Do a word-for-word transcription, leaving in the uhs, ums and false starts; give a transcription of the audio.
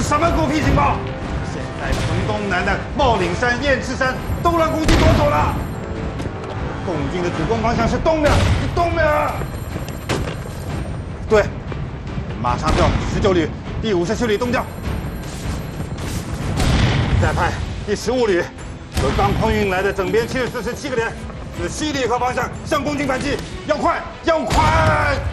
什么狗屁情报？现在城东南的茂岭山、燕赤山都让共军夺走了。共军的主攻方向是东面，是东面。对，马上调十九旅第五十七旅东调，再派第十五旅和刚空运来的整编七十四师七个连，自西里河方向向共军反击，要快，要快！